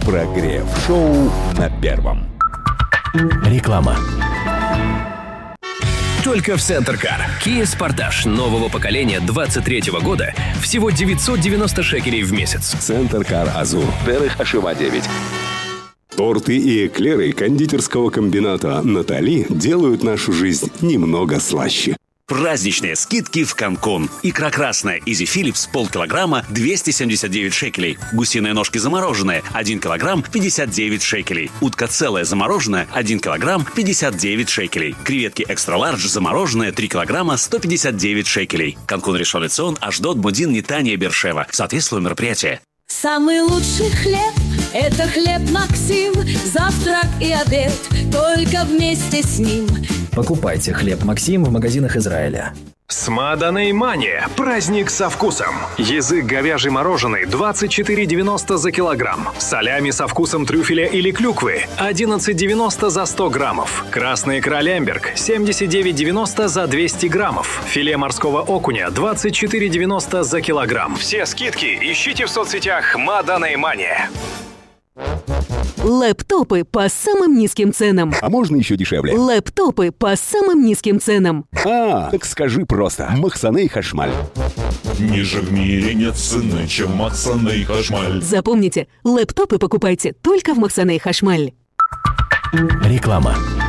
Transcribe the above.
Прогрев-шоу на Первом. Реклама. Только в Центр Кар. Kia Sportage нового поколения 23-го года всего 990 шекелей в месяц. Центр Кар Азур. Дерих Ашива 9. Торты и эклеры кондитерского комбината «Натали» делают нашу жизнь немного слаще. Праздничные скидки в Канкун. Икра красная Изи Филлипс полкилограмма 279 шекелей. Гусиные ножки замороженные 1 килограмм 59 шекелей. Утка целая замороженная 1 килограмм 59 шекелей. Креветки экстра лардж замороженные 3 килограмма 159 шекелей. Канкун, Ришон ле-Цион, Ашдод, Модин, Нетания, Бершева. Соответствует мероприятие. Самый лучший хлеб – это хлеб Максим. Завтрак и обед только вместе с ним. Покупайте хлеб Максим в магазинах Израиля. Смаданей Мания. Праздник со вкусом. Язык говяжий мороженый 24,90 за килограмм. Солями со вкусом трюфеля или клюквы 11,90 за 100 граммов. Красный икра Лемберг 79,90 за 200 граммов. Филе морского окуня 24,90 за килограмм. Все скидки ищите в соцсетях Смаданей Мания. Лэптопы по самым низким ценам. А можно еще дешевле? Лэптопы по самым низким ценам. Так скажи просто. Махсаней Хашмаль. Ниже в мире нет цены, чем Махсаней Хашмаль. Запомните, лэптопы покупайте только в Махсаней Хашмаль. Реклама.